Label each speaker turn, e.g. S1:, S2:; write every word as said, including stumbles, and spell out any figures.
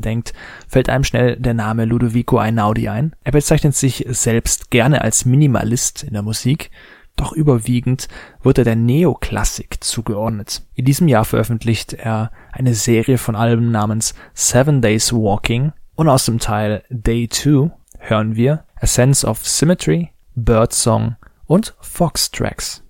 S1: denkt, fällt einem schnell der Name Ludovico Einaudi ein. Er bezeichnet sich selbst gerne als Minimalist in der Musik, doch überwiegend wird er der Neoklassik zugeordnet. In diesem Jahr veröffentlicht er eine Serie von Alben namens Seven Days Walking und aus dem Teil Day two hören wir A Sense of Symmetry, Birdsong und Fox Tracks.